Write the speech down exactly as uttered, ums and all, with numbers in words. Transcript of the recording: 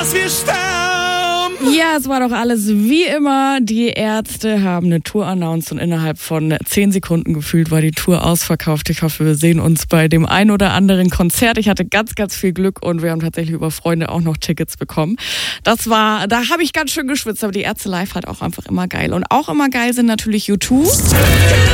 dass wir sterben. Ja, es war doch alles wie immer. Die Ärzte haben eine Tour announced und innerhalb von zehn Sekunden gefühlt war die Tour ausverkauft. Ich hoffe, wir sehen uns bei dem ein oder anderen Konzert. Ich hatte ganz, ganz viel Glück und wir haben tatsächlich über Freunde auch noch Tickets bekommen. Das war, da habe ich ganz schön geschwitzt, aber die Ärzte live halt auch einfach immer geil. Und auch immer geil sind natürlich U zwei.